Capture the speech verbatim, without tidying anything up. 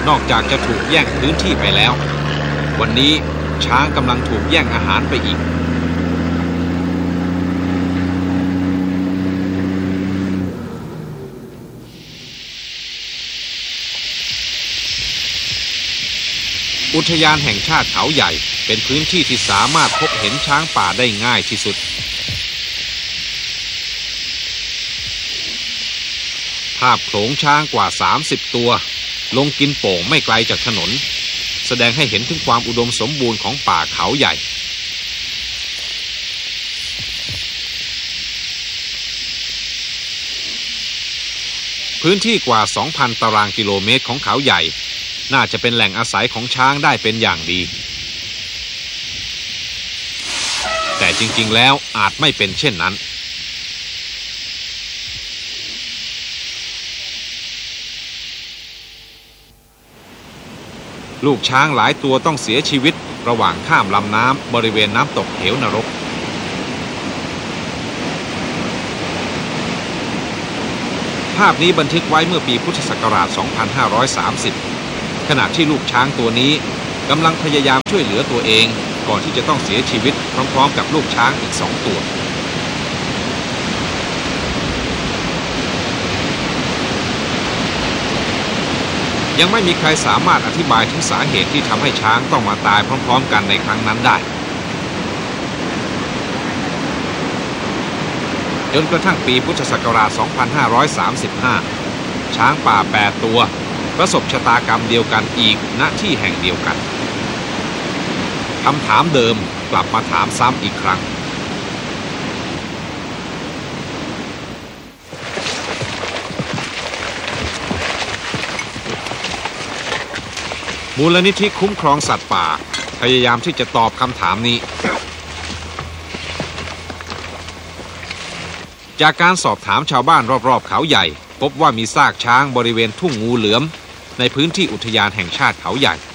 นอกจากจะถูกแย่งพื้นที่ไปแล้ววันนี้ช้างกำลังถูกแย่งอาหารไปอีกอุทยานแห่งชาติเขาใหญ่เป็นพื้นที่ที่สามารถพบเห็นช้างป่าได้ง่ายที่สุดภาพโขลงช้างกว่าสามสิบตัวลงกินโป่งไม่ไกลจากถนนแสดงให้เห็นถึงความอุดมสมบูรณ์ของป่าเขาใหญ่พื้นที่กว่า สองพัน ตารางกิโลเมตรของเขาใหญ่น่าจะเป็นแหล่งอาศัยของช้างได้เป็นอย่างดีแต่จริงๆแล้วอาจไม่เป็นเช่นนั้นลูกช้างหลายตัวต้องเสียชีวิตระหว่างข้ามลำน้ำบริเวณน้ำตกเหวนรกภาพนี้บันทึกไว้เมื่อปีพุทธศักราช สองพันห้าร้อยสามสิบ ขณะที่ลูกช้างตัวนี้กำลังพยายามช่วยเหลือตัวเองก่อนที่จะต้องเสียชีวิตพร้อมๆกับลูกช้างอีกสองตัวยังไม่มีใครสามารถอธิบายถึงสาเหตุที่ทำให้ช้างต้องมาตายพร้อมๆกันในครั้งนั้นได้จนกระทั่งปีพุทธศักราช สองพันห้าร้อยสามสิบห้า ช้างป่าแปดตัวประสบชะตากรรมเดียวกันอีกณที่แห่งเดียวกันคำถามเดิมกลับมาถามซ้ำอีกครั้งมูลนิธิคุ้มครองสัตว์ป่าพยายามที่จะตอบคำถามนี้จากการสอบถามชาวบ้านรอบๆเขาใหญ่พบว่ามีซากช้างบริเวณทุ่งงูเหลือมในพื้นที่อุทยานแห่งชาติเขาใหญ่